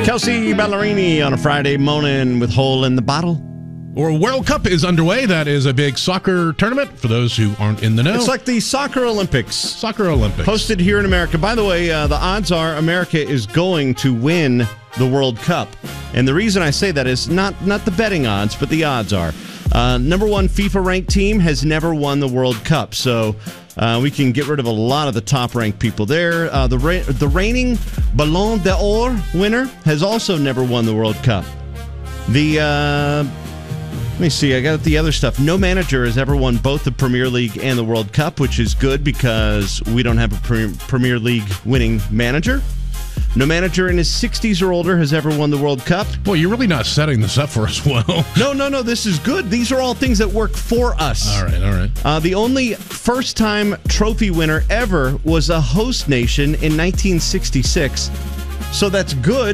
Kelsey Ballerini on a Friday morning with Hole in the Bottle. Or World Cup is underway. That is a big soccer tournament for those who aren't in the know. It's like the Soccer Olympics. Soccer Olympics. Hosted here in America. By the way, the odds are America is going to win the World Cup. And the reason I say that is not the betting odds, but the odds are. Number one FIFA-ranked team has never won the World Cup. So we can get rid of a lot of the top-ranked people there. The reigning Ballon d'Or winner has also never won the World Cup. Let me see, I got the other stuff. No manager has ever won both the Premier League and the World Cup, which is good because we don't have a Premier League winning manager. No manager in his 60s or older has ever won the World Cup. Well, you're really not setting this up for us well. No, this is good. These are all things that work for us. All right. The only first-time trophy winner ever was a host nation in 1966. So that's good.